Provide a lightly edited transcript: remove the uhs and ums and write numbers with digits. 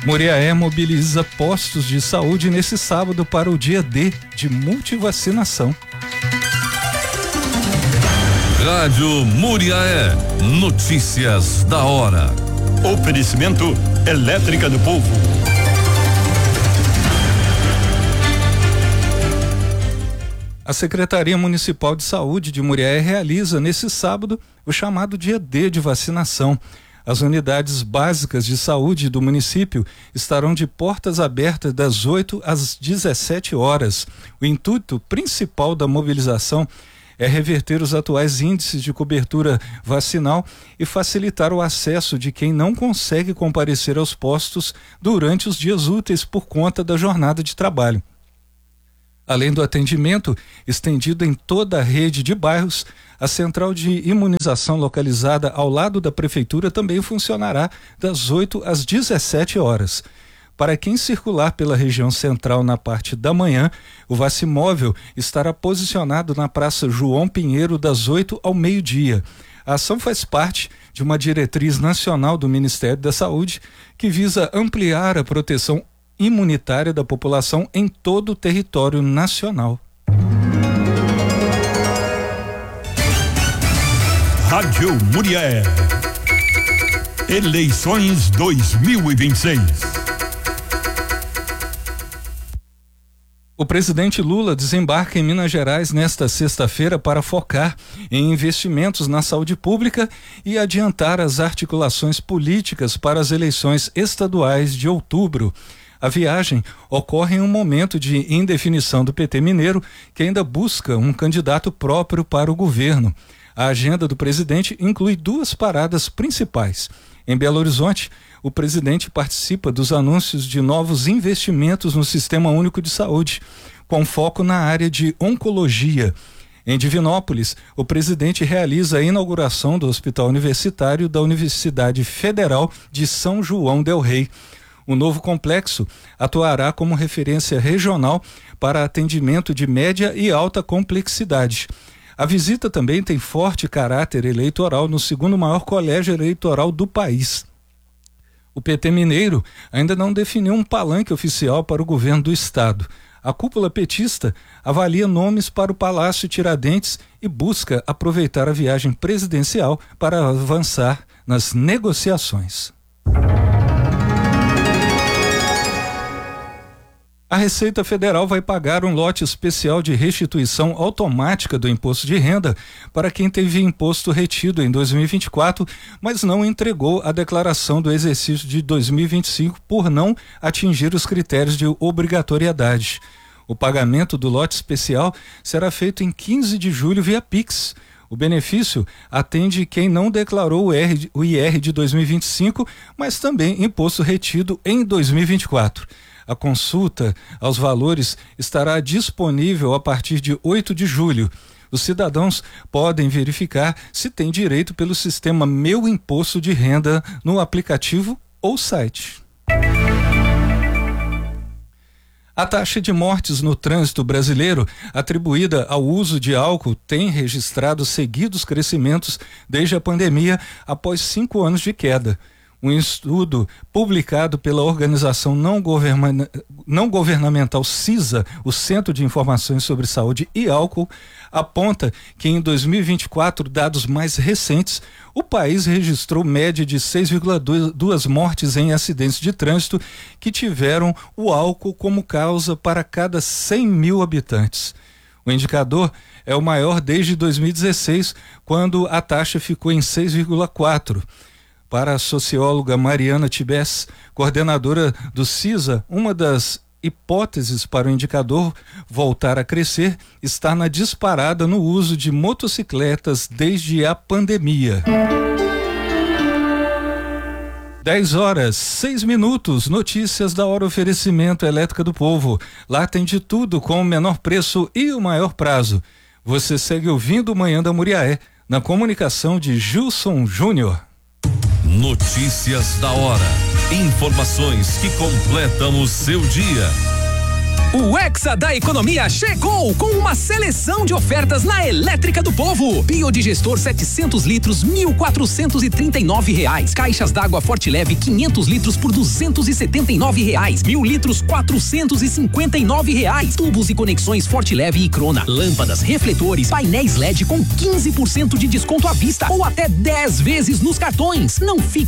Muriaé mobiliza postos de saúde nesse sábado para o dia D de multivacinação. Rádio Muriaé, notícias da hora. Oferecimento Elétrica do Povo. A Secretaria Municipal de Saúde de Muriaé realiza nesse sábado o chamado dia D de vacinação. As unidades básicas de saúde do município estarão de portas abertas das 8 às 17 horas. O intuito principal da mobilização é reverter os atuais índices de cobertura vacinal e facilitar o acesso de quem não consegue comparecer aos postos durante os dias úteis por conta da jornada de trabalho. Além do atendimento estendido em toda a rede de bairros, a central de imunização localizada ao lado da prefeitura também funcionará das 8 às 17 horas. Para quem circular pela região central na parte da manhã, o Vacimóvel estará posicionado na Praça João Pinheiro das 8 ao meio-dia. A ação faz parte de uma diretriz nacional do Ministério da Saúde que visa ampliar a proteção imunitária da população em todo o território nacional. Rádio Muriaé. Eleições 2026. O presidente Lula desembarca em Minas Gerais nesta sexta-feira para focar em investimentos na saúde pública e adiantar as articulações políticas para as eleições estaduais de outubro. A viagem ocorre em um momento de indefinição do PT mineiro, que ainda busca um candidato próprio para o governo. A agenda do presidente inclui duas paradas principais. Em Belo Horizonte, o presidente participa dos anúncios de novos investimentos no Sistema Único de Saúde, com foco na área de oncologia. Em Divinópolis, o presidente realiza a inauguração do Hospital Universitário da Universidade Federal de São João del Rei. O novo complexo atuará como referência regional para atendimento de média e alta complexidade. A visita também tem forte caráter eleitoral no segundo maior colégio eleitoral do país. O PT mineiro ainda não definiu um palanque oficial para o governo do estado. A cúpula petista avalia nomes para o Palácio Tiradentes e busca aproveitar a viagem presidencial para avançar nas negociações. A Receita Federal vai pagar um lote especial de restituição automática do imposto de renda para quem teve imposto retido em 2024, mas não entregou a declaração do exercício de 2025 por não atingir os critérios de obrigatoriedade. O pagamento do lote especial será feito em 15 de julho via Pix. O benefício atende quem não declarou o IR de 2025, mas também imposto retido em 2024. A consulta aos valores estará disponível a partir de 8 de julho. Os cidadãos podem verificar se têm direito pelo sistema Meu Imposto de Renda no aplicativo ou site. A taxa de mortes no trânsito brasileiro atribuída ao uso de álcool tem registrado seguidos crescimentos desde a pandemia após 5 anos de queda. Um estudo publicado pela organização não governamental CISA, o Centro de Informações sobre Saúde e Álcool, aponta que em 2024, dados mais recentes, o país registrou média de 6,2 mortes em acidentes de trânsito que tiveram o álcool como causa para cada 100 mil habitantes. O indicador é o maior desde 2016, quando a taxa ficou em 6,4. Para a socióloga Mariana Tibes, coordenadora do CISA, uma das hipóteses para o indicador voltar a crescer está na disparada no uso de motocicletas desde a pandemia. 10h06, notícias da hora, oferecimento Elétrica do Povo. Lá tem de tudo com o menor preço e o maior prazo. Você segue ouvindo o Manhã da Muriaé, na comunicação de Gilson Júnior. Notícias da hora. Informações que completam o seu dia. O Hexa da Economia chegou com uma seleção de ofertas na Elétrica do Povo. Biodigestor 700 litros, R$1.439. Caixas d'água Forte Leve 500 litros por R$279. 1.000 litros, R$459. Tubos e conexões Forte Leve e Crona. Lâmpadas, refletores, painéis LED com 15% de desconto à vista ou até 10 vezes nos cartões. Não fique